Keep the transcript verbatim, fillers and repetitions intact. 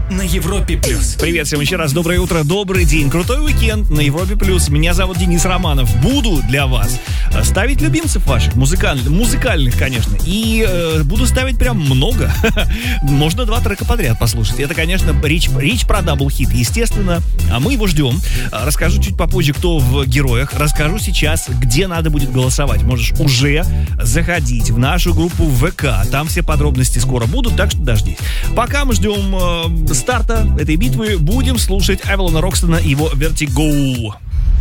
на Европе плюс. Привет всем еще раз, доброе утро, добрый день, крутой уикенд на Европе плюс. Меня зовут Денис Романов. Буду для вас ставить любимцев ваших, музыкальных, музыкальных, конечно. И э, буду ставить прям много. Можно два трека подряд послушать. Это, конечно, речь, речь про дабл-хит, естественно. А мы его ждем. Расскажу чуть попозже, кто в героях. Расскажу сейчас, где надо будет голосовать. Можешь уже заходить в нашу группу ВК. Там все подробности скоро будут, так что дождись. Пока мы ждем э, старта этой битвы, будем слушать Авалона Рокстона и его Vertigo.